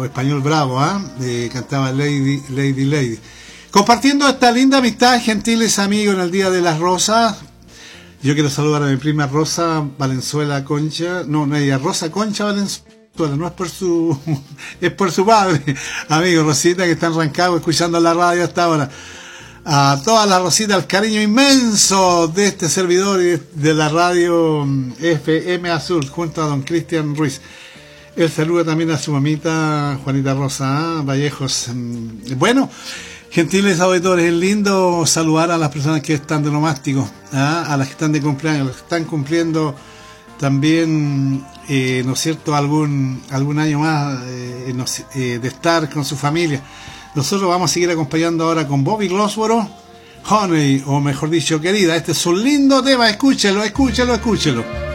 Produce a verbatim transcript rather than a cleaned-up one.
Español bravo, ¿ah? ¿eh? Cantaba Lady, Lady, Lady. Compartiendo esta linda amistad, gentiles amigos, en el Día de las Rosas. Yo quiero saludar a mi prima Rosa Valenzuela Concha. No, no, ella, Rosa Concha Valenzuela, no es por su, es por su padre. Amigo, Rosita, que está en Rancagua escuchando la radio hasta ahora. A todas las Rositas, el cariño inmenso de este servidor y de la radio F M Azul, junto a don Cristian Ruiz. Él saluda también a su mamita Juanita Rosa, ¿eh? Vallejos. Bueno, gentiles auditores, es lindo saludar a las personas que están de nomástico, ¿eh? A las que están de cumpleaños, a las que están cumpliendo también, eh, ¿no es cierto?, algún algún año más eh, no sé, eh, de estar con su familia. Nosotros vamos a seguir acompañando ahora con Bobby Glosborough, Honey, o mejor dicho, querida. Este es un lindo tema, escúchelo, escúchelo, escúchelo.